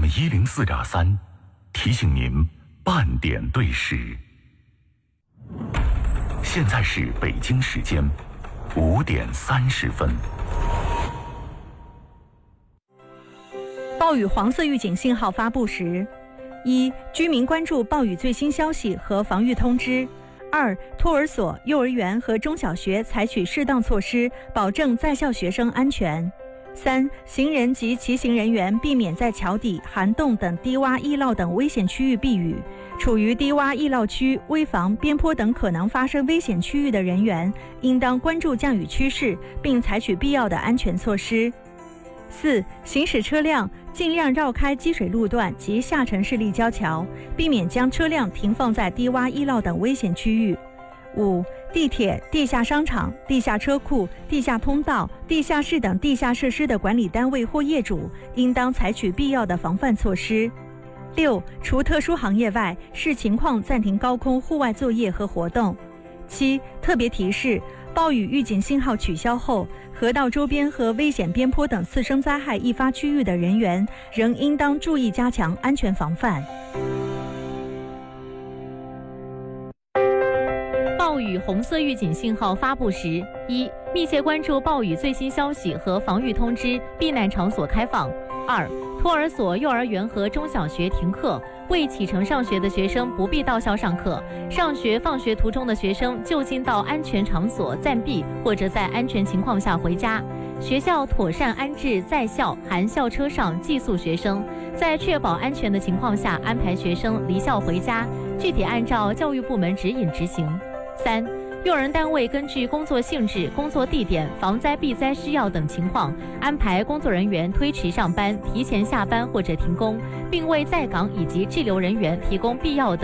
FM104.3提醒您半点对时。现在是北京时间5点30分。 暴雨黄色预警信号发布时：一、居民关注暴雨最新消息和防御通知；二、托儿所、幼儿园和中小学采取适当措施，保证在校学生安全；三、行人及骑行人员避免在桥底、涵洞等低洼易涝等危险区域避雨。处于低洼易涝区、危房、边坡等可能发生危险区域的人员，应当关注降雨趋势，并采取必要的安全措施。四、行驶车辆尽量绕开积水路段及下沉式立交桥，避免将车辆停放在低洼易涝等危险区域。五、地铁、地下商场、地下车库、地下通道、地下室等地下设施的管理单位或业主，应当采取必要的防范措施。六、除特殊行业外，视情况暂停高空户外作业和活动。七、特别提示：暴雨预警信号取消后，河道周边和危险边坡等次生灾害易发区域的人员，仍应当注意加强安全防范。 暴雨红色预警信号发布时：一、密切关注暴雨最新消息和防御通知，避难场所开放；二、托儿所、幼儿园和中小学停课，未启程上学的学生不必到校上课，上学放学途中的学生就近到安全场所暂避，或者在安全情况下回家。学校妥善安置在校含校车上寄宿学生，在确保安全的情况下安排学生离校回家，具体按照教育部门指引执行。三、用人单位根据工作性质、工作地点、防灾避灾需要等情况，安排工作人员推迟上班、提前下班或者停工，并为在岗以及滞留人员提供必要的